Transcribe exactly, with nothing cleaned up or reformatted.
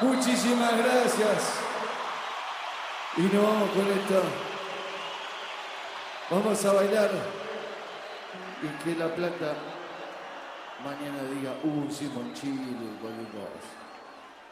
Muchísimas gracias. Y nos vamos con esto. Vamos a bailar. Y que La Plata mañana diga, uh, hicimos Chile, cualquier cosa.